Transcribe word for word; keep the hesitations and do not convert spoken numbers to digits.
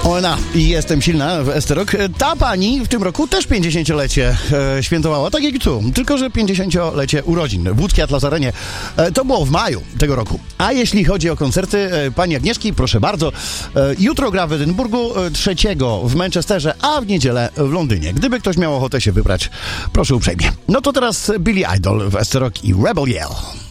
Ona i jestem silna w Esterok. Ta pani w tym roku też pięćdziesięciolecie e, świętowała, tak jak i tu, tylko że pięćdziesięciolecie urodzin w Łódzkiej Atlas Arenie. E, to było w maju tego roku. A jeśli chodzi o koncerty e, pani Agnieszki, proszę bardzo, e, jutro gra w Edynburgu, e, trzeciego w Manchesterze, a w niedzielę w Londynie. Gdyby ktoś miał ochotę się wybrać, proszę uprzejmie. No to teraz Billy Idol w Esterok i Rebel Yell.